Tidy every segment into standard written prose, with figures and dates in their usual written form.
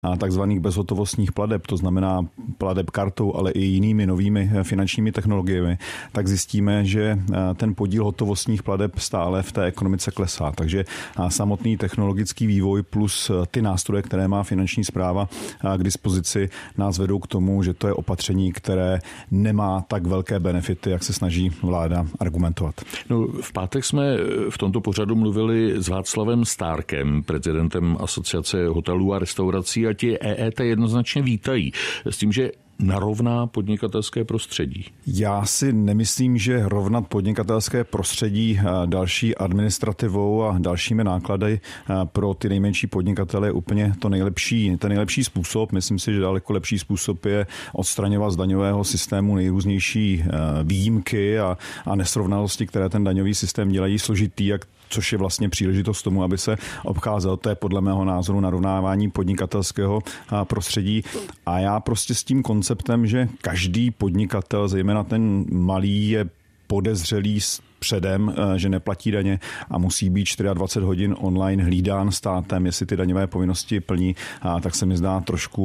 takzvaných bezhotovostních plateb, to znamená plateb kartou, ale i jinými novými finančními technologiemi, tak zjistíme, že ten podíl hotovostních plateb stále v té ekonomice klesá. Takže samotný technologický vývoj plus ty nástroje, které má finanční správa k dispozici, nás vedou k tomu, že to je opatření, které nemá tak velké benefity, jak se snaží vláda argumentovat. No, v pátek jsme v tomto pořadu mluvili s Václavem Stárkem, prezidentem Asociace hotelů a restaurací, a ti EET jednoznačně vítají s tím, že narovná podnikatelské prostředí. Já si nemyslím, že rovnat podnikatelské prostředí další administrativou a dalšími náklady pro ty nejmenší podnikatele je úplně ten nejlepší způsob. Myslím si, že daleko lepší způsob je odstraňovat z daňového systému nejrůznější výjimky a nesrovnalosti, které ten daňový systém dělají složitý, což je vlastně příležitost tomu, aby se obcházel. To je podle mého názoru narovnávání podnikatelského prostředí. A já prostě s tím konceptem, že každý podnikatel, zejména ten malý, je podezřelý předem, že neplatí daně a musí být 24 hodin online hlídán státem, jestli ty daňové povinnosti plní, tak se mi zdá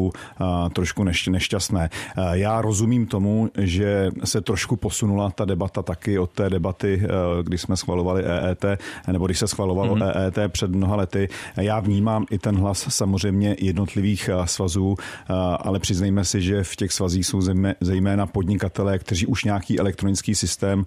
trošku nešťastné. Já rozumím tomu, že se trošku posunula ta debata taky od té debaty, když jsme schvalovali EET, nebo když se schvalovalo EET před mnoha lety. Já vnímám i ten hlas samozřejmě jednotlivých svazů, ale přiznejme si, že v těch svazích jsou zejména podnikatelé, kteří už nějaký elektronický systém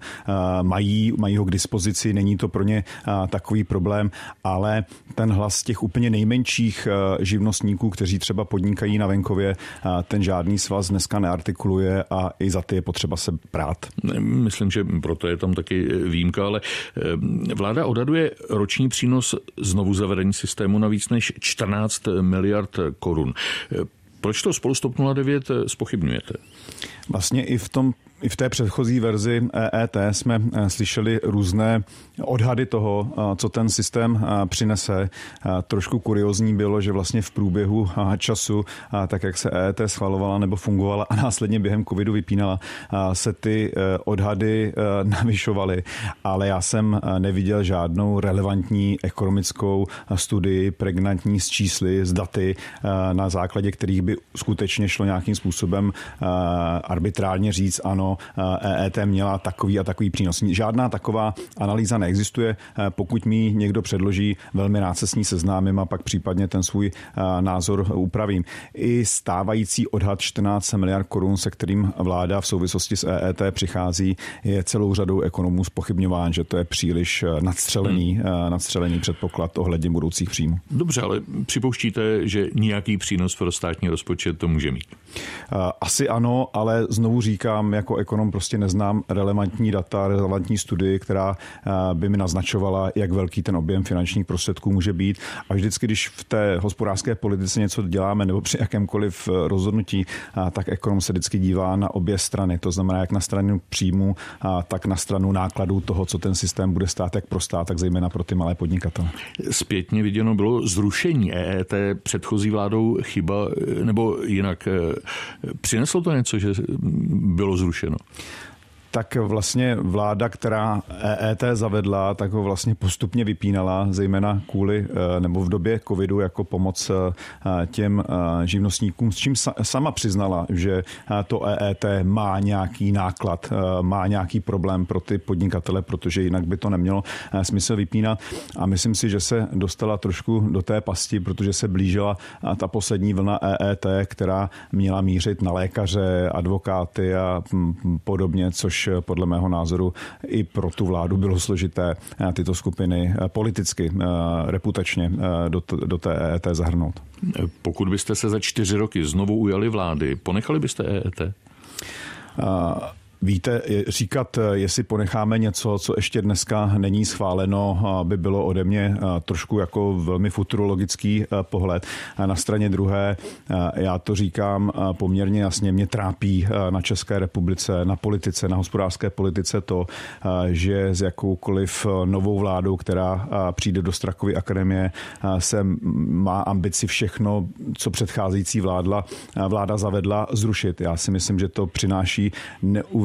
mají ho k dispozici, není to pro ně takový problém, ale ten hlas těch úplně nejmenších živnostníků, kteří třeba podnikají na venkově, ten žádný svaz dneska neartikuluje a i za ty je potřeba se brát. Myslím, že proto je tam taky výjimka, ale vláda odhaduje roční přínos znovu zavedení systému na víc než 14 miliard korun. Proč to spolu s TOP 09 zpochybňujete? Vlastně i v té předchozí verzi EET jsme slyšeli různé odhady toho, co ten systém přinese. Trošku kuriózní bylo, že vlastně v průběhu času, tak jak se EET schvalovala nebo fungovala a následně během covidu vypínala, se ty odhady navyšovaly, ale já jsem neviděl žádnou relevantní ekonomickou studii, pregnantní s čísly, s daty, na základě kterých by skutečně šlo nějakým způsobem arbitrálně říct, ano, EET měla takový a takový přínos. Žádná taková analýza neexistuje. Pokud mi někdo předloží, velmi rád se s ní seznámím a pak případně ten svůj názor upravím. I stávající odhad 14 miliard korun, se kterým vláda v souvislosti s EET přichází, je celou řadou ekonomů zpochybňován, že to je příliš nadstřelený předpoklad ohledně budoucích příjmů. Dobře, ale připouštíte, že nějaký přínos pro státní rozpočet to může mít? Asi ano, ale znovu říkám, jako ekonom prostě neznám relevantní data, relevantní studii, která by mi naznačovala, jak velký ten objem finančních prostředků může být. A vždycky, když v té hospodářské politice něco děláme nebo při jakémkoliv rozhodnutí, tak ekonom se vždycky dívá na obě strany. To znamená, jak na stranu příjmu, tak na stranu nákladů toho, co ten systém bude stát, jak pro stát, tak zejména pro ty malé podnikatele. Zpětně viděno bylo zrušení EET předchozí vládou chyba, nebo jinak přineslo to něco, že bylo zrušeno? Tak vlastně vláda, která EET zavedla, tak ho vlastně postupně vypínala, zejména kvůli nebo v době covidu jako pomoc těm živnostníkům, s čím sama přiznala, že to EET má nějaký náklad, má nějaký problém pro ty podnikatele, protože jinak by to nemělo smysl vypínat. A myslím si, že se dostala trošku do té pasti, protože se blížila ta poslední vlna EET, která měla mířit na lékaře, advokáty a podobně, což podle mého názoru i pro tu vládu bylo složité tyto skupiny politicky, reputačně do té EET zahrnout. Pokud byste se za 4 roky znovu ujali vlády, ponechali byste EET? Víte, říkat, jestli ponecháme něco, co ještě dneska není schváleno, by bylo ode mě trošku jako velmi futurologický pohled. Na straně druhé, já to říkám poměrně jasně, mě trápí na České republice, na politice, na hospodářské politice to, že s jakoukoliv novou vládou, která přijde do Strakovy akademie, se má ambici všechno, co předcházející vláda zavedla, zrušit. Já si myslím, že to přináší neuvěřitelné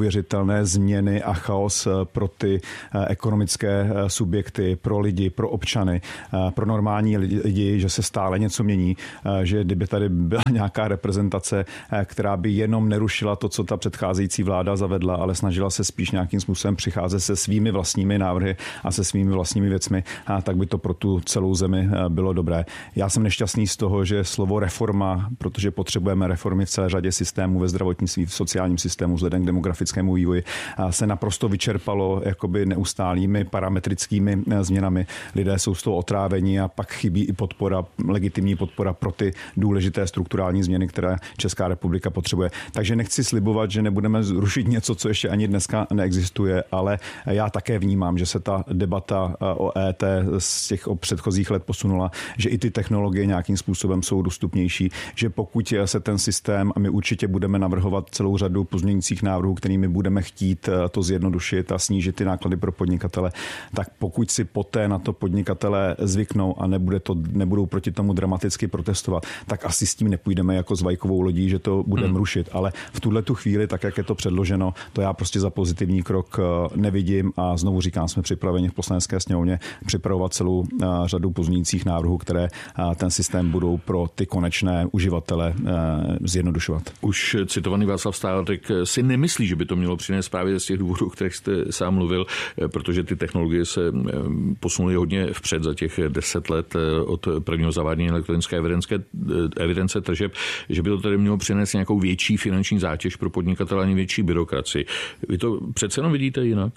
neuvěřitelné změny a chaos pro ty ekonomické subjekty, pro lidi, pro občany, pro normální lidi, že se stále něco mění, že kdyby tady byla nějaká reprezentace, která by jenom nerušila to, co ta předcházející vláda zavedla, ale snažila se spíš nějakým způsobem přicházet se svými vlastními návrhy a se svými vlastními věcmi, tak by to pro tu celou zemi bylo dobré. Já jsem nešťastný z toho, že slovo reforma, protože potřebujeme reformy v celé řadě systémů ve zdravotnictví, v sociálním systému vzhledem k demografickému vývoji, se naprosto vyčerpalo jakoby neustálými parametrickými změnami. Lidé jsou z toho otrávení a pak chybí i podpora, legitimní podpora pro ty důležité strukturální změny, které Česká republika potřebuje. Takže nechci slibovat, že nebudeme zrušit něco, co ještě ani dneska neexistuje, ale já také vnímám, že se ta debata o EET z těch předchozích let posunula, že i ty technologie nějakým způsobem jsou dostupnější, že pokud se ten systém, a my určitě budeme navrhovat celou řadu pozměňujících návrhů, kterými budeme chtít to zjednodušit a snížit ty náklady pro podnikatele, tak pokud si poté na to podnikatele zvyknou a nebudou proti tomu dramaticky protestovat, tak asi s tím nepůjdeme jako s vajkovou lodí, že to budeme rušit. Ale v tuhle tu chvíli, tak jak je to předloženo, to já prostě za pozitivní krok nevidím a znovu říkám, jsme připraveni v Poslanecké sněmovně připravovat celou řadu pozměňujících návrhů, které ten systém budou pro ty konečné uživatele zjednodušovat. Už citovaný Václav Stárek si nemyslí, že by to mělo přinést právě z těch důvodů, o kterých jste sám mluvil, protože ty technologie se posunuly hodně vpřed za těch 10 let od prvního zavádění elektronické evidence tržeb, že by to tedy mělo přinést nějakou větší finanční zátěž pro podnikatele ani větší byrokracii. Vy to přece jenom vidíte jinak?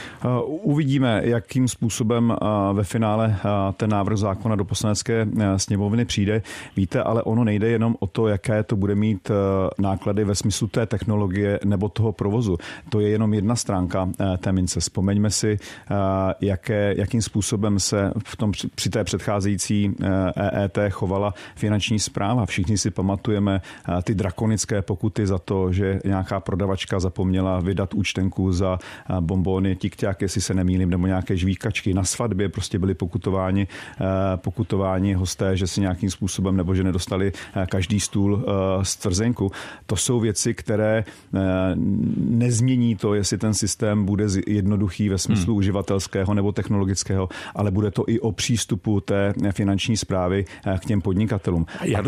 Uvidíme, jakým způsobem ve finále ten návrh zákona do Poslanecké sněmovny přijde. Víte, ale ono nejde jenom o to, jaké to bude mít náklady ve smyslu té technologie nebo toho provozu. To je jenom jedna stránka té mince. Vzpomeňme si, jakým způsobem se při té předcházející EET chovala finanční správa. Všichni si pamatujeme ty drakonické pokuty za to, že nějaká prodavačka zapomněla vydat účtenku za bonbony, tikťák, jestli se nemýlím, nebo nějaké žvíkačky. Na svatbě prostě byli pokutováni hosté, že si nějakým způsobem nebo že nedostali každý stůl stvrzenku. To jsou věci, které nezmění to, jestli ten systém bude jednoduchý ve smyslu uživatelského nebo technologického, ale bude to i o přístupu té finanční správy k těm podnikatelům.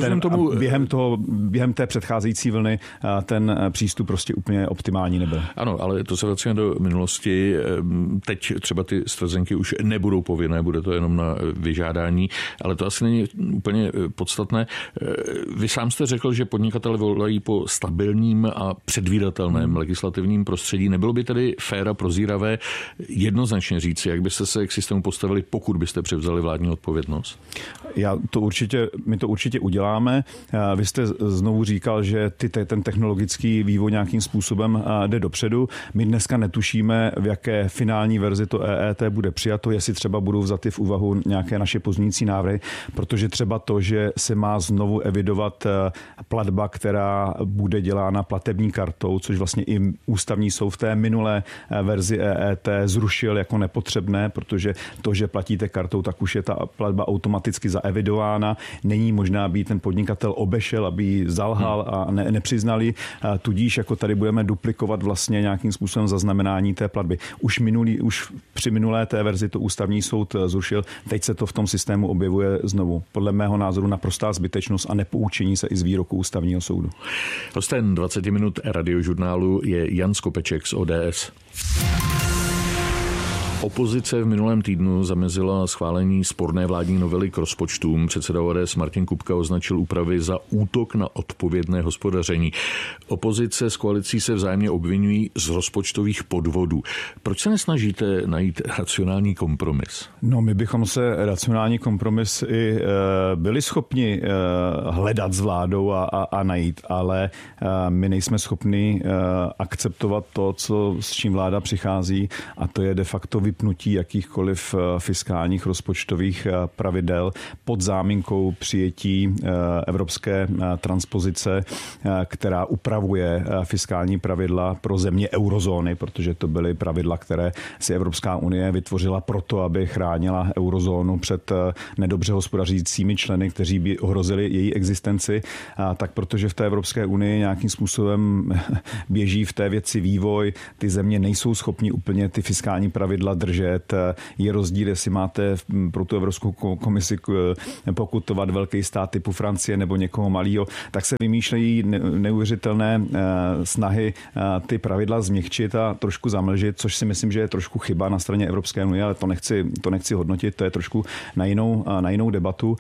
Během té předcházející vlny ten přístup prostě úplně optimální nebyl. Ano, ale to se vracíme do minulosti. Teď třeba ty stvrzenky už nebudou povinné, bude to jenom na vyžádání, ale to asi není úplně podstatné. Vy sám jste řekl, že podnikatelé volají po stabilním a předvídatelném legislativním prostředí. Nebylo by tedy fér a prozíravé jednoznačně říci, jak byste se k systému postavili, pokud byste převzali vládní odpovědnost? My to určitě uděláme. Vy jste znovu říkal, že ten technologický vývoj nějakým způsobem jde dopředu. My dneska netušíme, v jaké finální verzi to EET bude přijato, jestli třeba budou vzaty v úvahu nějaké naše pozměňující návrhy, protože třeba to, že se má znovu evidovat platba, která bude dělána platební kartou, což vlastně i ústavní soud v té minulé verzi EET zrušil jako nepotřebné, protože to, že platíte kartou, tak už je ta platba automaticky zaevidována. Není možná, aby ten podnikatel obešel, aby ji zalhal a nepřiznal ji. Tudíž jako tady budeme duplikovat vlastně nějakým způsobem zaznamenání té platby. Už při minulé té verzi to ústavní soud zrušil, teď se to v tom systému objevuje znovu. Podle mého názoru naprostá zbytečnost a nepoučení se i z výroku ústavního soudu. Hostem 20 minut Radiožurnálu je Jan Skopeček z ODS. Opozice v minulém týdnu zamezila schválení sporné vládní novely k rozpočtům. Předseda ODS Martin Kupka označil úpravy za útok na odpovědné hospodaření. Opozice s koalicí se vzájemně obvinují z rozpočtových podvodů. Proč se nesnažíte najít racionální kompromis? No, my bychom se racionální kompromis i byli schopni hledat s vládou a najít, ale my nejsme schopni akceptovat to, s čím vláda přichází, a to je de facto vypnutí jakýchkoliv fiskálních rozpočtových pravidel pod záminkou přijetí evropské transpozice, která upravuje fiskální pravidla pro země eurozóny, protože to byly pravidla, které si Evropská unie vytvořila proto, aby chránila eurozónu před nedobře hospodařícími členy, kteří by ohrozili její existenci. Tak protože v té Evropské unii nějakým způsobem běží v té věci vývoj, ty země nejsou schopni úplně ty fiskální pravidla držet. Je rozdíl, jestli máte pro tu Evropskou komisi pokutovat velký stát typu Francie nebo někoho malého, tak se vymýšlejí neuvěřitelné snahy ty pravidla změkčit a trošku zamlžit, což si myslím, že je trošku chyba na straně Evropské unie, ale to nechci hodnotit, to je trošku na jinou debatu,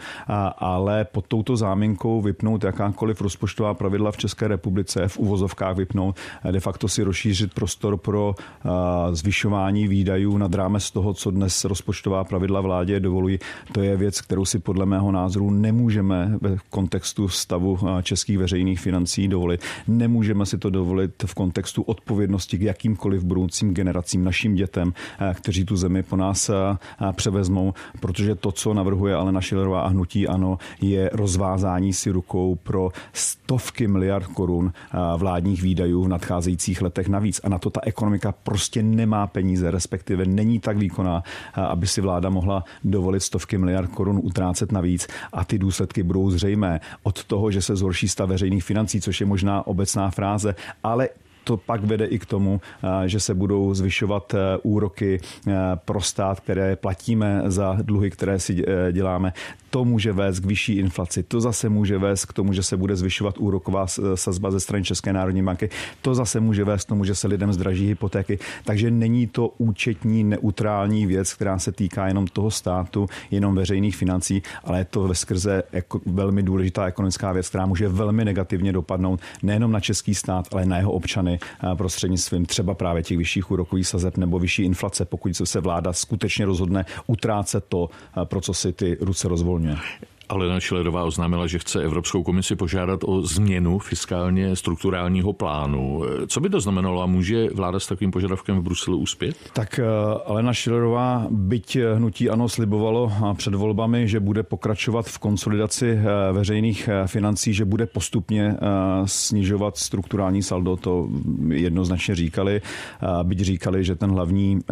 ale pod touto záminkou vypnout jakákoliv rozpočtová pravidla v České republice, v uvozovkách vypnout, de facto si rozšířit prostor pro zvyšování výdajů nad rámec toho, co dnes rozpočtová pravidla vládě dovolují. To je věc, kterou si podle mého názoru nemůžeme v kontextu stavu českých veřejných financí dovolit. Nemůžeme si to dovolit v kontextu odpovědnosti k jakýmkoliv budoucím generacím, našim dětem, kteří tu zemi po nás převezmou, protože to, co navrhuje Alena Schillerová a hnutí ANO, je rozvázání si rukou pro stovky miliard korun vládních výdajů v nadcházejících letech navíc. A na to ta ekonomika prostě nemá peníze, respektive není tak výkonná, aby si vláda mohla dovolit stovky miliard korun utrácet navíc, a ty důsledky budou zřejmé od toho, že se zhorší stav veřejných financí, což je možná obecná fráze, ale to pak vede i k tomu, že se budou zvyšovat úroky pro stát, které platíme za dluhy, které si děláme. To může vést k vyšší inflaci. To zase může vést k tomu, že se bude zvyšovat úroková sazba ze strany České národní banky. To zase může vést k tomu, že se lidem zdraží hypotéky. Takže není to účetní neutrální věc, která se týká jenom toho státu, jenom veřejných financí, ale je to veskrze velmi důležitá ekonomická věc, která může velmi negativně dopadnout nejenom na český stát, ale na jeho občany prostřednictvím třeba právě těch vyšších úrokových sazeb nebo vyšší inflace, pokud se vláda skutečně rozhodne utrácet to, pro co si ty ruce rozvolňuje. Alena Schillerová oznámila, že chce Evropskou komisi požádat o změnu fiskálně strukturálního plánu. Co by to znamenalo a může vláda s takovým požadavkem v Bruselu uspět? Tak Alena Schillerová, byť hnutí ANO slibovalo před volbami, že bude pokračovat v konsolidaci veřejných financí, že bude postupně snižovat strukturální saldo, to jednoznačně říkali. Byť říkali, že ten hlavní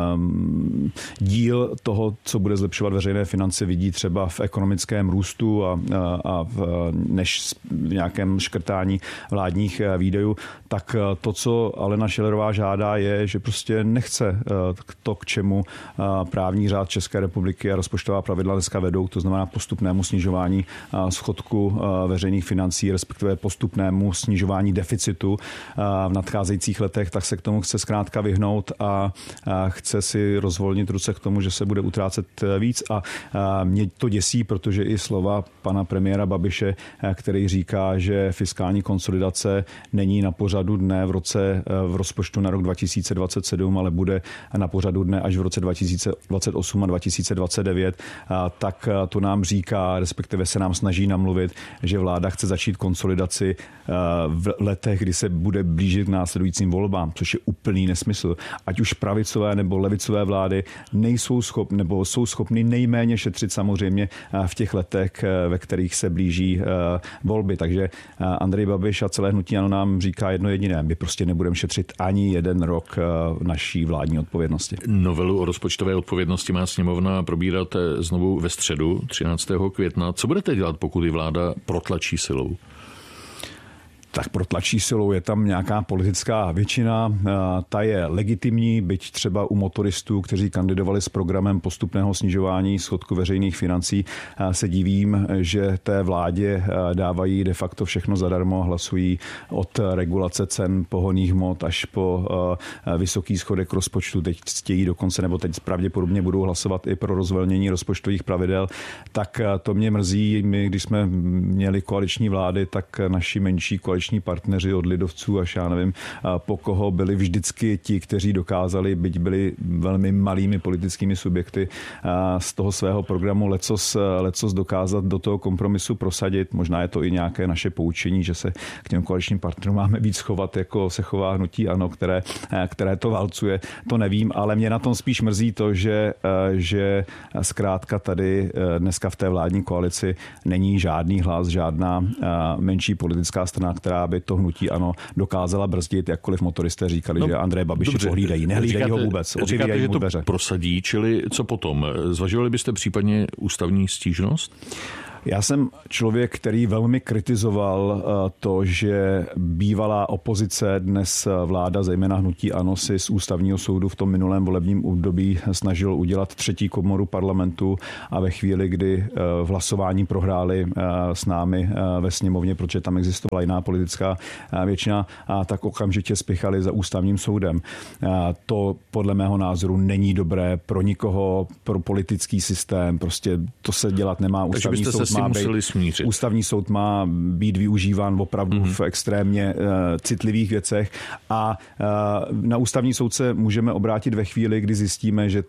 díl toho, co bude zlepšovat veřejné finance, vidí třeba v ekonomickém růstu a než v nějakém škrtání vládních výdajů, tak to, co Alena Schillerová žádá, je, že prostě nechce to, k čemu právní řád České republiky a rozpočtová pravidla dneska vedou, to znamená postupnému snižování schodku veřejných financí, respektive postupnému snižování deficitu v nadcházejících letech, tak se k tomu chce zkrátka vyhnout a chce si rozvolnit ruce k tomu, že se bude utrácet víc, a mě to děsí, protože i slova pana premiéra Babiše, který říká, že fiskální konsolidace není na pořadu dne v rozpočtu na rok 2027, ale bude na pořadu dne až v roce 2028 a 2029, tak to nám říká, respektive se nám snaží namluvit, že vláda chce začít konsolidaci v letech, kdy se bude blížit k následujícím volbám, což je úplný nesmysl. Ať už pravicové nebo levicové vlády jsou schopny nejméně šetřit samozřejmě v těch letech, ve kterých se blíží volby. Takže Andrej Babiš a celé hnutí ANO nám říká jedno jediné. My prostě nebudeme šetřit ani jeden rok naší vládní odpovědnosti. Novelu o rozpočtové odpovědnosti má sněmovna probírat znovu ve středu 13. května. Co budete dělat, pokud ji vláda protlačí silou? Tak protlačí silou, je tam nějaká politická většina, ta je legitimní, byť třeba u motoristů, kteří kandidovali s programem postupného snižování schodku veřejných financí, se divím, že té vládě dávají de facto všechno zadarmo, hlasují od regulace cen pohonných hmot až po vysoký schodek rozpočtu, teď chtějí dokonce, nebo teď pravděpodobně budou hlasovat i pro rozvolnění rozpočtových pravidel, tak to mě mrzí. My, když jsme měli koaliční vlády, tak naši menší koaliční koaliční partneři od lidovců až já nevím, po koho byli vždycky ti, kteří dokázali, byť byli velmi malými politickými subjekty, z toho svého programu lecos dokázat do toho kompromisu prosadit. Možná je to i nějaké naše poučení, že se k těm koaličním partnerům máme víc chovat, jako se chová hnutí ANO, které to válcuje. To nevím, ale mě na tom spíš mrzí to, že zkrátka tady dneska v té vládní koalici není žádný hlas, žádná menší politická strana, která by to hnutí ANO dokázala brzdit, jakkoliv motoristé říkali, že Andreje Babiše pohlídají. Nehlídají ho vůbec. Říkáte, že to prosadí, čili co potom? Zvažovali byste případně ústavní stížnost? Já jsem člověk, který velmi kritizoval to, že bývalá opozice, dnes vláda, zejména hnutí ANO, si z ústavního soudu v tom minulém volebním období snažil udělat třetí komoru parlamentu a ve chvíli, kdy v hlasování prohráli s námi ve sněmovně, protože tam existovala jiná politická většina, tak okamžitě spěchali za ústavním soudem. To podle mého názoru není dobré pro nikoho, pro politický systém, prostě to se dělat nemá. Ústavní soud má být využíván opravdu v extrémně citlivých věcech a na ústavní soud se můžeme obrátit ve chvíli, kdy zjistíme, že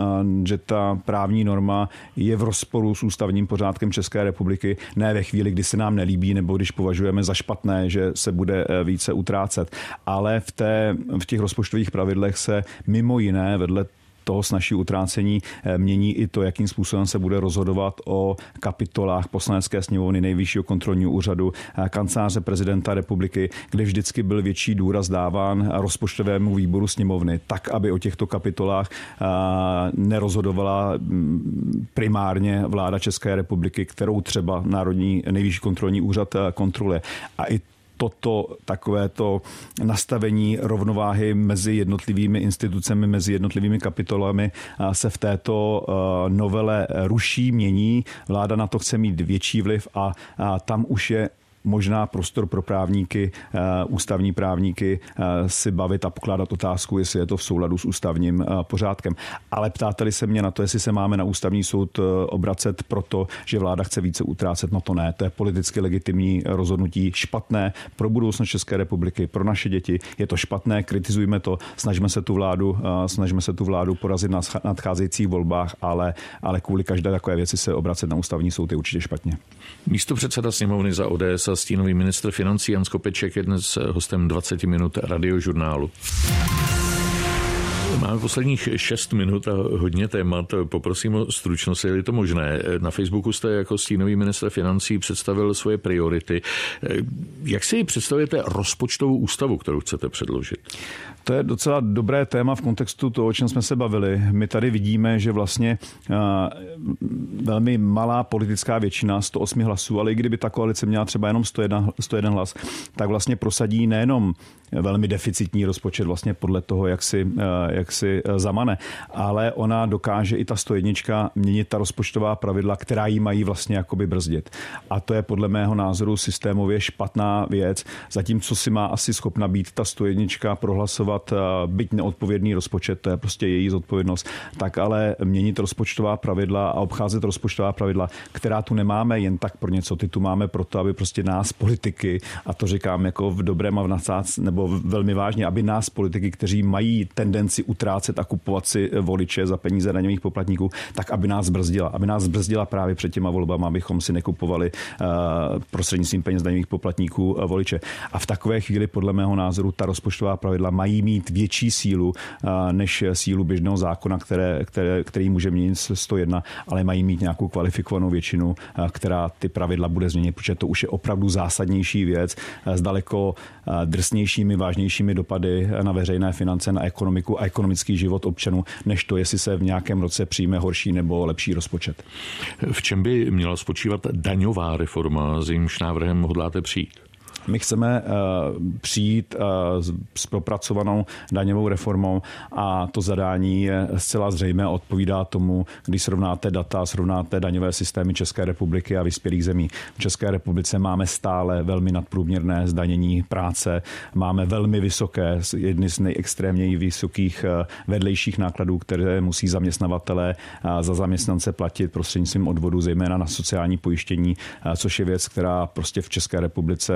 ta právní norma je v rozporu s ústavním pořádkem České republiky, ne ve chvíli, kdy se nám nelíbí nebo když považujeme za špatné, že se bude více utrácet. Ale v těch rozpočtových pravidlech se mimo jiné vedle toho snazší utrácení mění i to, jakým způsobem se bude rozhodovat o kapitolách Poslanecké sněmovny, Nejvyššího kontrolního úřadu, Kanceláře prezidenta republiky, kde vždycky byl větší důraz dáván rozpočtovému výboru sněmovny, tak, aby o těchto kapitolách nerozhodovala primárně vláda České republiky, kterou třeba Nejvyšší kontrolní úřad kontroluje. A i takovéto nastavení rovnováhy mezi jednotlivými institucemi, mezi jednotlivými kapitolami se v této novele ruší, mění. Vláda na to chce mít větší vliv a tam už je možná prostor pro právníky, ústavní právníky si bavit a pokládat otázku, jestli je to v souladu s ústavním pořádkem. Ale ptáte-li se mě na to, jestli se máme na ústavní soud obracet proto, že vláda chce více utrácet, no to ne. To je politicky legitimní rozhodnutí, špatné pro budoucnost České republiky, pro naše děti. Je to špatné, kritizujme to, snažíme se tu vládu porazit na nadcházejících volbách, ale kvůli každé takové věci se obracet na ústavní soud je určitě špatně. Místopředseda sněmovny za ODS a stínový ministr financí Jan Skopeček je dnes hostem 20 minut Radiožurnálu. Máme posledních 6 minut a hodně témat. Poprosím o stručnost, je-li to možné. Na Facebooku jste jako stínový ministr financí představil svoje priority. Jak si představujete rozpočtovou ústavu, kterou chcete předložit? To je docela dobré téma v kontextu toho, o čem jsme se bavili. My tady vidíme, že vlastně velmi malá politická většina, 108 hlasů, ale i kdyby ta koalice měla třeba jenom 101 hlas, tak vlastně prosadí nejenom velmi deficitní rozpočet vlastně podle toho, jak si zamane, ale ona dokáže i ta 101 měnit ta rozpočtová pravidla, která jí mají vlastně jakoby brzdit. A to je podle mého názoru systémově špatná věc. Zatímco si má asi schopna být ta 101 prohlasovat byť neodpovědný rozpočet, to je prostě její zodpovědnost, tak ale měnit rozpočtová pravidla a obcházet rozpočtová pravidla, která tu nemáme jen tak pro něco, ty tu máme proto, aby prostě nás politiky, a to říkám jako v dobrém a v nadsázce, nebo velmi vážně, aby nás politiky, kteří mají tendenci utrácet a kupovat si voliče za peníze daňových poplatníků, tak aby nás brzdila právě před těma volbama, abychom si nekupovali prostřednictvím peněz daňových poplatníků voliče. A v takové chvíli podle mého názoru ta rozpočtová pravidla mají mít větší sílu než sílu běžného zákona, který může měnit 101, ale mají mít nějakou kvalifikovanou většinu, která ty pravidla bude změnit, protože to už je opravdu zásadnější věc s daleko drsnějšími, vážnějšími dopady na veřejné finance, na ekonomiku a ekonomický život občanů, než to, jestli se v nějakém roce přijme horší nebo lepší rozpočet. V čem by měla spočívat daňová reforma, s jejímž návrhem hodláte přijít? My chceme přijít s propracovanou daňovou reformou a to zadání je zcela zřejmé a odpovídá tomu, když srovnáte data, srovnáte daňové systémy České republiky a vyspělých zemí. V České republice máme stále velmi nadprůměrné zdanění práce, máme velmi vysoké, jedny z nejextrémněji vysokých vedlejších nákladů, které musí zaměstnavatelé za zaměstnance platit prostřednictvím odvodu, zejména na sociální pojištění, což je věc, která prostě v České republice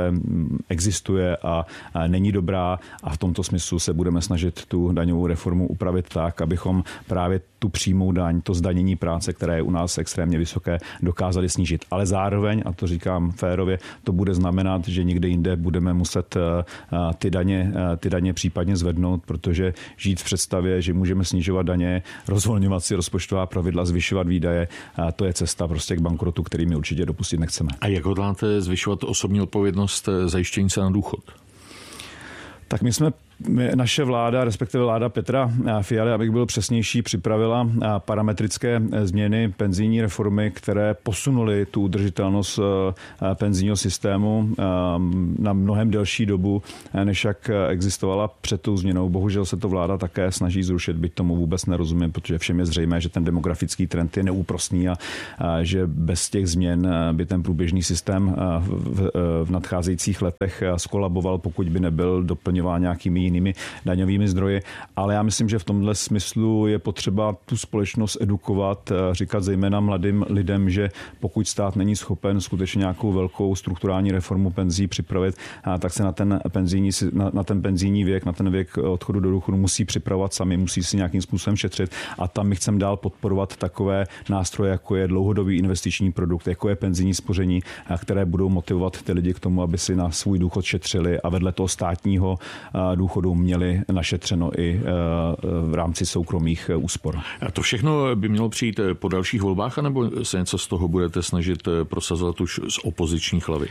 existuje a není dobrá a v tomto smyslu se budeme snažit tu daňovou reformu upravit tak, abychom právě tu přímou daň, to zdanění práce, které je u nás extrémně vysoké, dokázali snížit. Ale zároveň, a to říkám férově, to bude znamenat, že někde jinde budeme muset ty daně případně zvednout, protože žít v představě, že můžeme snižovat daně, rozvolňovat si rozpočtová pravidla, zvyšovat výdaje, to je cesta prostě k bankrotu, který my určitě dopustit nechceme. A jak hodláte zvyšovat osobní odpovědnost zajištění se na důchod? Tak naše vláda, respektive vláda Petra Fialy, abych byl přesnější, připravila parametrické změny penzijní reformy, které posunuly tu udržitelnost penzijního systému na mnohem delší dobu, než jak existovala před tou změnou. Bohužel se to vláda také snaží zrušit, byť tomu vůbec nerozumím, protože všem je zřejmé, že ten demografický trend je neúprosný a že bez těch změn by ten průběžný systém v nadcházejících letech skolaboval, pokud by nebyl doplňován nějakými jinými daňovými zdroji, ale já myslím, že v tomhle smyslu je potřeba tu společnost edukovat, říkat zejména mladým lidem, že pokud stát není schopen skutečně nějakou velkou strukturální reformu penzí připravit, tak se na ten penzijní věk, na ten věk odchodu do důchodu musí připravovat sami, musí si nějakým způsobem šetřit a tam my chceme dál podporovat takové nástroje, jako je dlouhodobý investiční produkt, jako je penzijní spoření, které budou motivovat ty lidi k tomu, aby si na svůj důchod šetřili a vedle toho státního důchodu měli našetřeno i v rámci soukromých úspor. A to všechno by mělo přijít po dalších volbách, anebo se něco z toho budete snažit prosazovat už z opozičních lavic?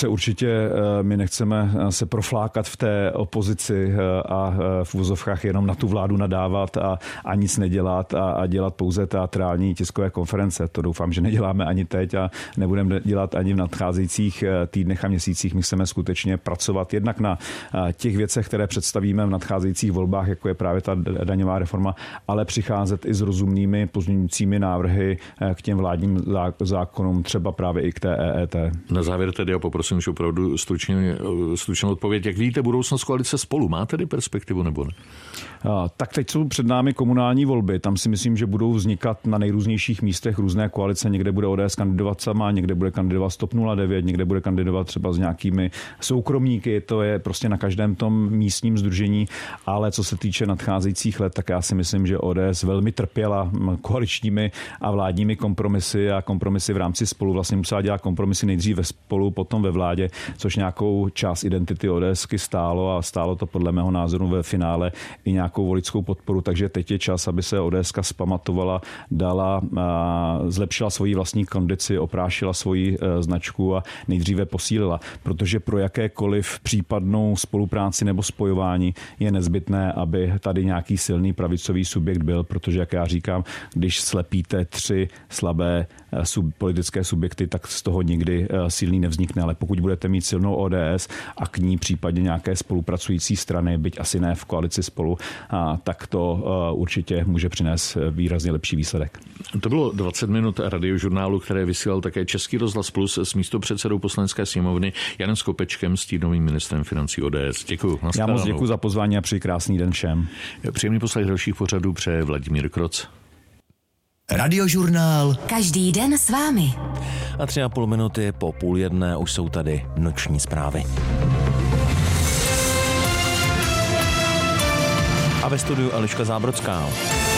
My nechceme se proflákat v té opozici a v uvozovkách jenom na tu vládu nadávat a nic nedělat a dělat pouze teatrální tiskové konference. To doufám, že neděláme ani teď a nebudeme dělat ani v nadcházejících týdnech a měsících. My chceme skutečně pracovat jednak na těch věcech, které představíme v nadcházejících volbách, jako je právě ta daňová reforma, ale přicházet i s rozumnými pozměňujícími návrhy k těm vládním zákonům, třeba právě i k té EET. Na závěr tedy já poprosím už opravdu stručnou odpověď. Jak vidíte budoucnost koalice Spolu? Má tedy perspektivu nebo ne? Tak teď jsou před námi komunální volby. Tam si myslím, že budou vznikat na nejrůznějších místech různé koalice. Někde bude ODS kandidovat sama, někde bude kandidovat TOP 09, někde bude kandidovat třeba s nějakými soukromníky. To je prostě na každém tom místním sdružení. Ale co se týče nadcházejících let, tak já si myslím, že ODS velmi trpěla koaličními a vládními kompromisy a kompromisy v rámci Spolu. Vlastně musela dělat kompromisy nejdřív ve Spolu, potom ve vládě, což nějakou část identity ODSky stálo a stálo to podle mého názoru ve finále i nějakou voličskou podporu, takže teď je čas, aby se ODSka zpamatovala, zlepšila svoji vlastní kondici, oprášila svoji značku a nejdříve posílila, protože pro jakékoliv případnou spolupráci nebo spojování je nezbytné, aby tady nějaký silný pravicový subjekt byl, protože, jak já říkám, když slepíte 3 slabé politické subjekty, tak z toho nikdy silný nevznikne, ale pokud budete mít silnou ODS a k ní případně nějaké spolupracující strany, byť asi ne v koalici Spolu, tak to určitě může přinést výrazně lepší výsledek. To bylo 20 minut radiožurnálu, které vysílal také Český rozhlas Plus s místopředsedou Poslanecké sněmovny Janem Skopečkem, stínovým ministrem financí ODS. Děkuji. Já moc děkuji za pozvání a přeji krásný den všem. Příjemný poslech dalších pořadů přeje Vladimír Kroc. Radiožurnál. Každý den s vámi. A 3,5 minuty po 12:30 už jsou tady noční zprávy. A ve studiu Eliška Zábrodská.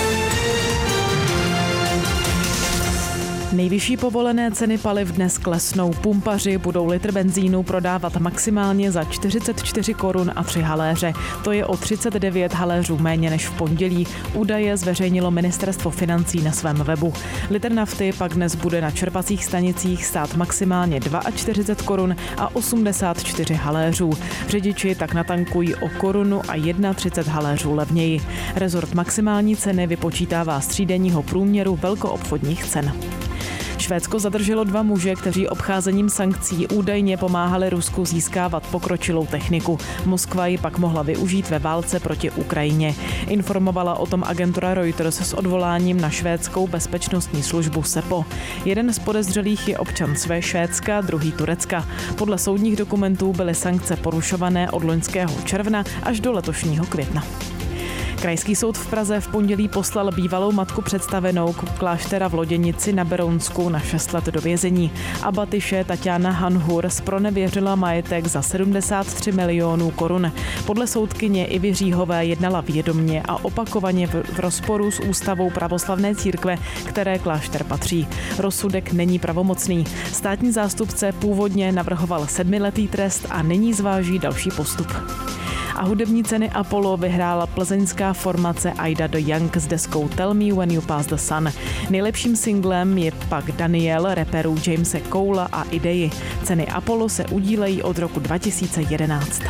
Nejvyšší povolené ceny paliv dnes klesnou. Pumpaři budou litr benzínu prodávat maximálně za 44 korun a 3 haléře. To je o 39 haléřů méně než v pondělí. Údaje zveřejnilo ministerstvo financí na svém webu. Litr nafty pak dnes bude na čerpacích stanicích stát maximálně 42 korun a 84 haléřů. Řidiči tak natankují o korunu a 31 haléřů levněji. Rezort maximální ceny vypočítává z třídenního průměru velkoobchodních cen. Švédsko zadrželo 2 muže, kteří obcházením sankcí údajně pomáhali Rusku získávat pokročilou techniku. Moskva ji pak mohla využít ve válce proti Ukrajině. Informovala o tom agentura Reuters s odvoláním na švédskou bezpečnostní službu SEPO. Jeden z podezřelých je občan své Švédska, druhý Turecka. Podle soudních dokumentů byly sankce porušované od loňského června až do letošního května. Krajský soud v Praze v pondělí poslal bývalou matku představenou kláštera v Loděnici na Berounsku na 6 let do vězení. Abatyše Tatiana Hanhur zpronevěřila majetek za 73 milionů korun. Podle soudkyně Ivy Říhové jednala vědomně a opakovaně v rozporu s ústavou pravoslavné církve, které klášter patří. Rozsudek není pravomocný. Státní zástupce původně navrhoval 7letý trest a nyní zváží další postup. A hudební ceny Apollo vyhrála plzeňská formace Ida the Young s deskou Tell Me When You Pass the Sun. Nejlepším singlem je pak Daniel raperů Jamese Cola a Idei. Ceny Apollo se udílejí od roku 2011.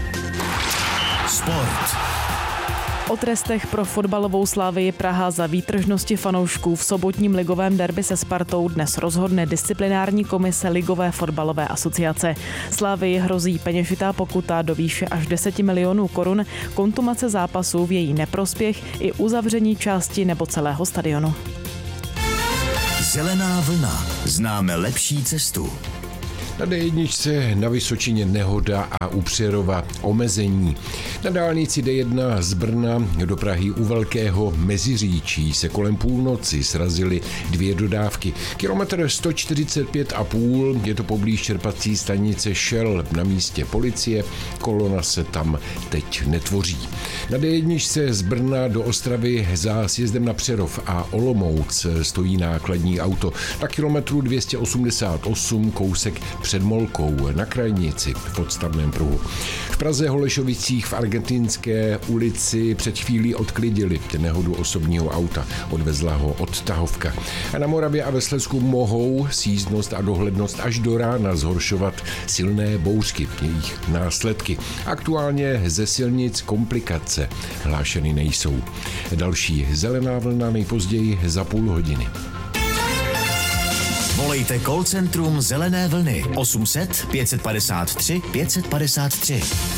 Sport. O trestech pro fotbalovou Slavii Praha za výtržnosti fanoušků v sobotním ligovém derby se Spartou dnes rozhodne disciplinární komise Ligové fotbalové asociace. Slavii hrozí peněžitá pokuta do výše až 10 milionů korun, kontumace zápasu v její neprospěch i uzavření části nebo celého stadionu. Zelená vlna. Známe lepší cestu. Na D1 na Vysočině nehoda a u Přerova omezení. Na dálnici D1 z Brna do Prahy u Velkého Meziříčí se kolem půlnoci srazily 2 dodávky. Kilometr 145,5, je to poblíž čerpací stanice Shell, na místě policie, kolona se tam teď netvoří. Na D1 z Brna do Ostravy za sjezdem na Přerov a Olomouc stojí nákladní auto. Na kilometru 288 kousek před Molkou na krajnici v podstavném pruhu. V Praze Holešovicích v Argentinské ulici před chvílí odklidili nehodu osobního auta. Odvezla ho odtahovka. A na Moravě a ve Slezsku mohou sízdnost a dohlednost až do rána zhoršovat silné bouřky, jejich následky. Aktuálně ze silnic komplikace hlášeny nejsou. Další zelená vlna nejpozději za půl hodiny. Volejte call centrum Zelené vlny 800 553 553.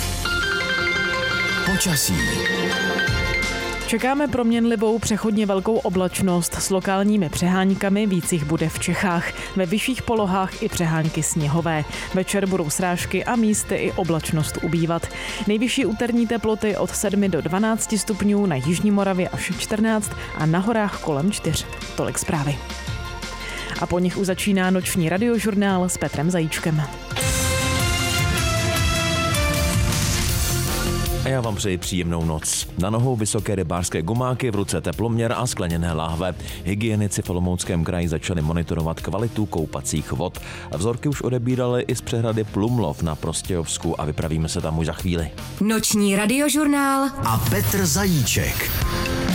Počasí. Čekáme proměnlivou přechodně velkou oblačnost s lokálními přeháňkami, víc jich bude v Čechách. Ve vyšších polohách i přehánky sněhové. Večer budou srážky a místy i oblačnost ubývat. Nejvyšší úterní teploty od 7 do 12 stupňů, na jižní Moravě až 14 a na horách kolem 4. Tolik zprávy. A po nich už začíná noční radiožurnál s Petrem Zajíčkem. A já vám přeji příjemnou noc. Na nohou vysoké rybářské gumáky, v ruce teploměr a skleněné láhve. Hygienici v Olomouckém kraji začali monitorovat kvalitu koupacích vod. Vzorky už odebírali i z přehrady Plumlov na Prostějovsku a vypravíme se tam už za chvíli. Noční radiožurnál a Petr Zajíček.